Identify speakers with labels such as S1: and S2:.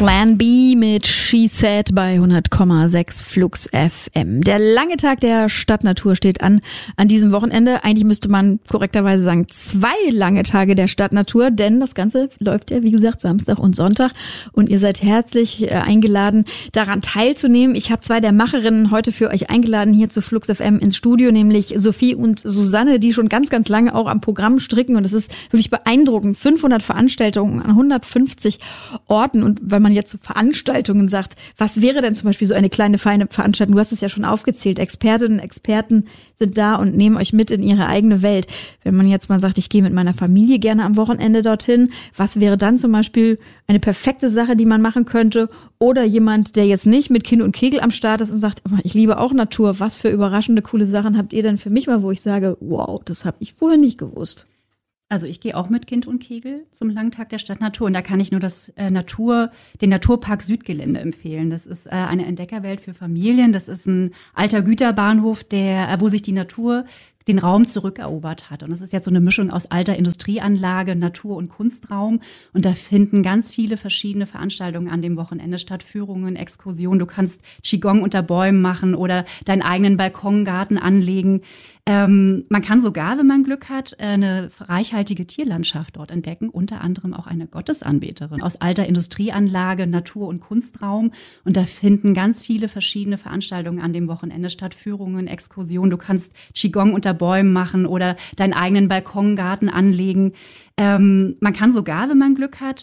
S1: Plan B mit She Said bei 100,6 Flux FM. Der lange Tag der Stadtnatur steht an diesem Wochenende. Eigentlich müsste man korrekterweise sagen 2 lange Tage der Stadtnatur, denn das Ganze läuft ja, wie gesagt, Samstag und Sonntag. Und ihr seid herzlich eingeladen, daran teilzunehmen. Ich habe 2 der Macherinnen heute für euch eingeladen hier zu Flux FM ins Studio, nämlich Sophie und Susanne, die schon ganz, ganz lange auch am Programm stricken. Und es ist wirklich beeindruckend. 500 Veranstaltungen an 150 Orten. Und wenn man jetzt so Veranstaltungen sagt, was wäre denn zum Beispiel so eine kleine, feine Veranstaltung? Du hast es ja schon aufgezählt. Expertinnen und Experten sind da und nehmen euch mit in ihre eigene Welt. Wenn man jetzt mal sagt, ich gehe mit meiner Familie gerne am Wochenende dorthin, was wäre dann zum Beispiel eine perfekte Sache, die man machen könnte? Oder jemand, der jetzt nicht mit Kind und Kegel am Start ist und sagt, ich liebe auch Natur. Was für überraschende, coole Sachen habt ihr denn für mich mal, wo ich sage, wow, das habe ich vorher nicht gewusst?
S2: Also ich gehe auch mit Kind und Kegel zum langen Tag der Stadtnatur und da kann ich nur den Naturpark Südgelände empfehlen. Das ist eine Entdeckerwelt für Familien. Das ist ein alter Güterbahnhof, wo sich die Natur den Raum zurückerobert hat. Und es ist jetzt so eine Mischung aus alter Industrieanlage, Natur- und Kunstraum. Und da finden ganz viele verschiedene Veranstaltungen an dem Wochenende statt. Führungen, Exkursionen. Du kannst Qigong unter Bäumen machen oder deinen eigenen Balkongarten anlegen. Man kann sogar, wenn man Glück hat, eine reichhaltige Tierlandschaft dort entdecken. Unter anderem auch eine Gottesanbeterin aus alter Industrieanlage, Natur- und Kunstraum. Und da finden ganz viele verschiedene Veranstaltungen an dem Wochenende statt. Führungen, Exkursionen. Du kannst Qigong unter Bäumen machen oder deinen eigenen Balkongarten anlegen. Man kann sogar, wenn man Glück hat,